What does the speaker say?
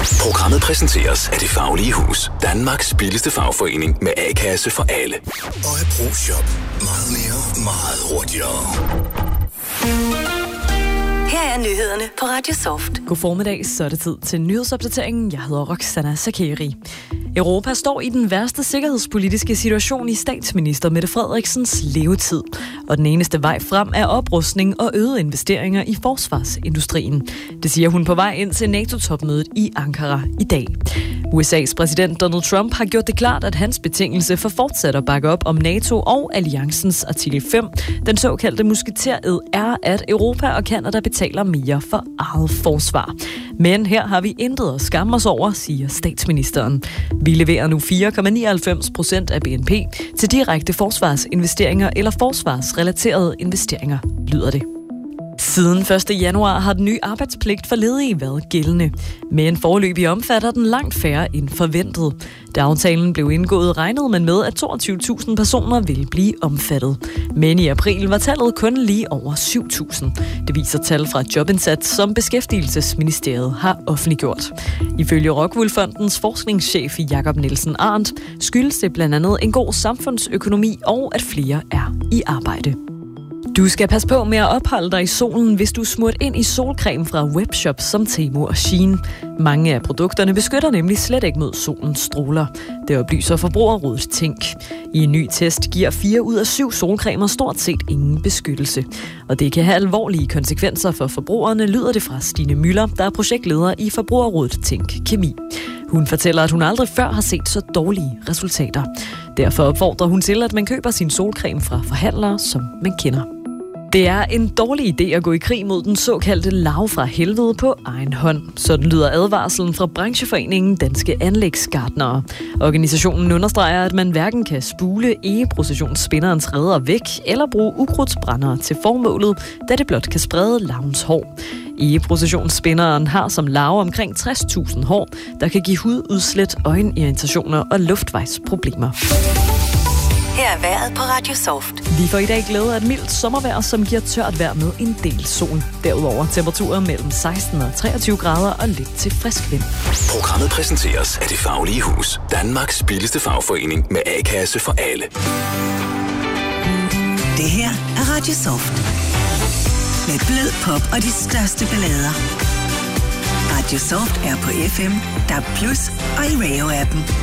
Programmet præsenteres af Det Faglige Hus. Danmarks billigste fagforening med A-kasse for alle. Og Pro-Shop. Meget mere, meget hurtigere. Her er nyhederne på Radio Soft. God formiddag, så er det tid til nyhedsopdateringen. Jeg hedder Roxana Sakeri. Europa står i den værste sikkerhedspolitiske situation i statsminister Mette Frederiksens levetid. Og den eneste vej frem er oprustning og øgede investeringer i forsvarsindustrien. Det siger hun på vej ind til NATO-topmødet i Ankara i dag. USA's præsident Donald Trump har gjort det klart, at hans betingelse for fortsat at bakke op om NATO og alliancens artikel 5, den såkaldte musketered, er, at Europa og Canada betaler mere for eget forsvar. Men her har vi intet at skamme os over, siger statsministeren. Vi leverer nu 4,99% af BNP til direkte forsvarsinvesteringer eller forsvarsrelaterede investeringer, lyder det. Siden 1. januar har den nye arbejdspligt for ledige været gældende, men foreløbig omfatter den langt færre end forventet. Da aftalen blev indgået, regnede man med, at 22.000 personer ville blive omfattet. Men i april var tallet kun lige over 7.000. Det viser tal fra Jobindsats, som Beskæftigelsesministeriet har offentliggjort. Ifølge Rockwool-fondens forskningschef Jakob Nielsen Arndt skyldes det blandt andet en god samfundsøkonomi og at flere er i arbejde. Du skal passe på med at opholde dig i solen, hvis du er smurt ind i solcreme fra webshops som Temu og Shein. Mange af produkterne beskytter nemlig slet ikke mod solens stråler. Det oplyser Forbrugerrådet Tænk. I en ny test giver 4 ud af 7 solcremer stort set ingen beskyttelse. Og det kan have alvorlige konsekvenser for forbrugerne, lyder det fra Stine Müller, der er projektleder i Forbrugerrådet Tænk Kemi. Hun fortæller, at hun aldrig før har set så dårlige resultater. Derfor opfordrer hun til, at man køber sin solcreme fra forhandlere, som man kender. Det er en dårlig idé at gå i krig mod den såkaldte larve fra helvede på egen hånd. Sådan lyder advarslen fra brancheforeningen Danske Anlægsgartnere. Organisationen understreger, at man hverken kan spule egeprocessionsspinderens reder væk eller bruge ukrudtsbrændere til formålet, da det blot kan sprede larvens hår. Egeprocessionsspinderen har som larve omkring 60.000 hår, der kan give hududslæt, øjenirritationer og luftvejsproblemer. Her er vejret på Radio Soft. Vi får i dag glæde af et mildt sommervejr, som giver tørt vejr med en del sol. Derudover temperaturer mellem 16 og 23 grader og lidt til frisk vind. Programmet præsenteres af Det Faglige Hus. Danmarks billigste fagforening med A-kasse for alle. Det her er Radio Soft. Med blød pop og de største ballader. Radio Soft er på FM, DAB+ og i Radio-appen.